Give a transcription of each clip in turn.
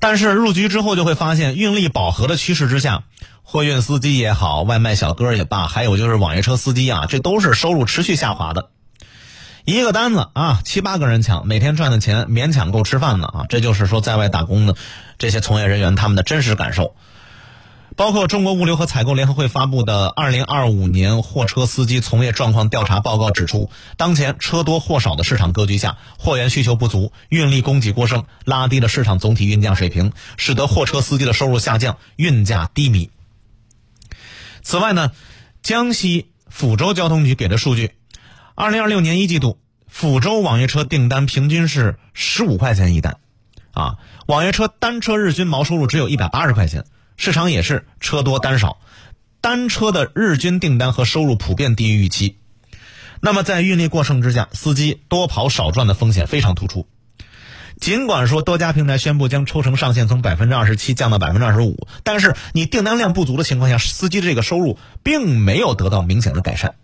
但是入局之后就会发现，运力饱和的趋势之下，货运司机也好，外卖小哥也罢，还有就是网约车司机啊，这都是收入持续下滑的。一个单子啊，7、8个人抢，每天赚的钱勉强够吃饭呢啊！这就是说在外打工的这些从业人员他们的真实感受。包括中国物流和采购联合会发布的2025年货车司机从业状况调查报告指出，当前车多货少的市场格局下，货源需求不足，运力供给过剩，拉低了市场总体运价水平，使得货车司机的收入下降，运价低迷。此外呢，江西抚州交通局给的数据，2026年1季度，抚州网约车订单平均是15块钱一单，啊，网约车单车日均毛收入只有180块钱，市场也是车多单少，单车的日均订单和收入普遍低于预期。那么在运力过剩之下，司机多跑少赚的风险非常突出。尽管说多家平台宣布将抽成上限从 27% 降到 25%， 但是你订单量不足的情况下，司机的这个收入并没有得到明显的改善。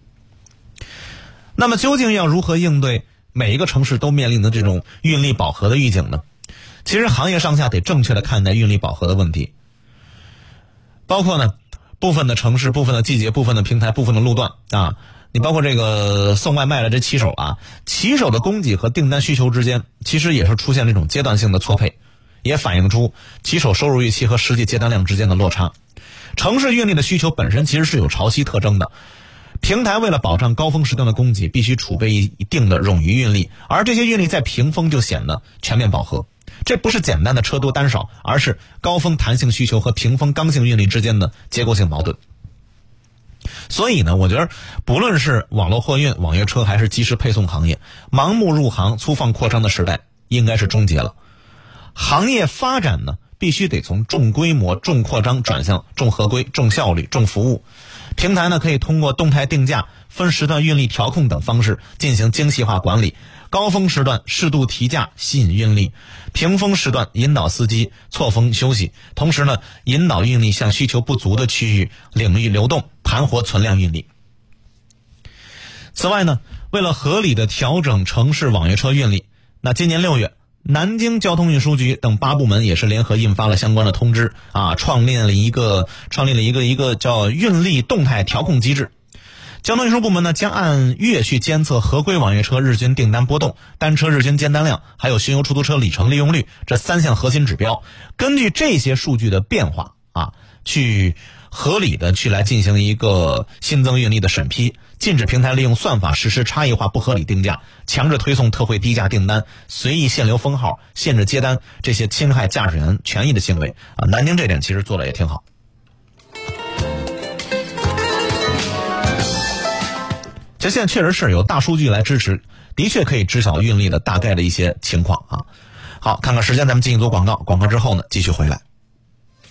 那么究竟要如何应对每一个城市都面临的这种运力饱和的预警呢？其实行业上下得正确的看待运力饱和的问题，包括呢部分的城市、部分的季节、部分的平台、部分的路段啊，你包括这个送外卖的这骑手啊，骑手的供给和订单需求之间其实也是出现这种阶段性的错配，也反映出骑手收入预期和实际接单量之间的落差。城市运力的需求本身其实是有潮汐特征的，平台为了保障高峰时段的供给，必须储备一定的冗余运力，而这些运力在平峰就显得全面饱和。这不是简单的车多单少，而是高峰弹性需求和平峰刚性运力之间的结构性矛盾。所以呢，我觉得不论是网络货运、网约车还是即时配送行业，盲目入行、粗放扩张的时代应该是终结了。行业发展呢，必须得从重规模、重扩张转向重合规、重效率、重服务。平台呢，可以通过动态定价、分时段运力调控等方式进行精细化管理，高峰时段适度提价吸引运力，平峰时段引导司机错峰休息，同时呢，引导运力向需求不足的区域领域流动，盘活存量运力。此外呢，为了合理的调整城市网约车运力，那今年6月，南京交通运输局等8部门也是联合印发了相关的通知啊，创立了一个叫运力动态调控机制。交通运输部门呢，将按月去监测合规网约车日均订单波动、单车日均接单量，还有巡游出租车里程利用率这3项核心指标，根据这些数据的变化啊，去合理的去来进行一个新增运力的审批，禁止平台利用算法实施差异化不合理定价，强制推送特惠低价订单，随意限流封号、限制接单这些侵害驾驶员权益的行为啊。南京这点其实做的也挺好。这现在确实是有大数据来支持，的确可以知晓运力的大概的一些情况啊。好，看看时间，咱们进一组广告，广告之后呢，继续回来。